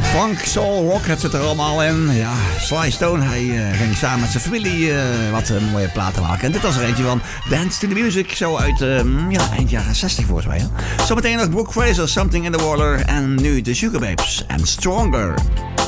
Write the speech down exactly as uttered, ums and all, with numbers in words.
Funk, soul, rock, het zit er allemaal in. Ja, Sly Stone, hij uh, ging samen met zijn familie uh, wat uh, mooie platen maken. En dit was er eentje van Dance to the Music, zo uit uh, ja, eind jaren zestig volgens mij. Hè? Zometeen nog Brooke Fraser, Something in the Water. En nu de Sugababes en Stronger.